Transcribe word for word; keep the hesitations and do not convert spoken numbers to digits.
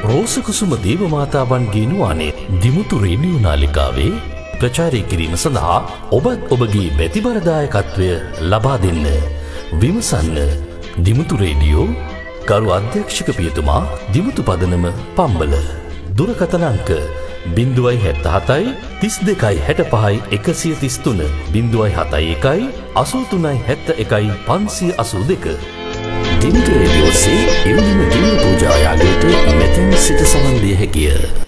රෝසකුසුම දේවමාතාවන්ගේ නුවනේ Dimuthu radio නාලිකාවේ ප්‍රචාරය කිරීම සඳහා ඔබත් ඔබගේ බැතිබරදායකත්වය ලබා දෙන්න. විමසන්න දිමුතු රේඩියෝ ගරු අධ්‍යක්ෂක පියතුමා දිමුතු පදනම පම්බල. දුරකථන අංක බිංදුවයි හැත්ත හතයි තිස් දෙකයි හැට පහයි එකසිය තිස් තුන බිංදුවයි හතයි එකයි අසූ තුනයි හැත්ත එකයි පන්සිය අසූ දෙක. දිමුතු රේඩියෝසේ එවැනිම දින පූජා යාගයට මෙතෙන් සිට සමන් දිය හැකිය.